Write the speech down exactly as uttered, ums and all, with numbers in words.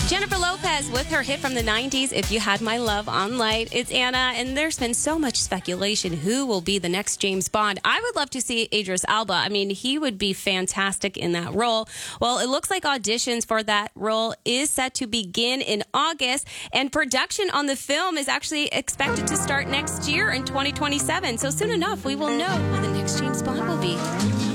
Jennifer Lopez with her hit from the nineties, If You Had My Love on Light. It's Anna, and there's been so much speculation who will be the next James Bond. I would love to see Idris Elba. I mean, he would be fantastic in that role. Well, it looks like auditions for that role is set to begin in August, and production on the film is actually expected to start next year in twenty twenty-seven. So soon enough, we will know who the next James Bond will be.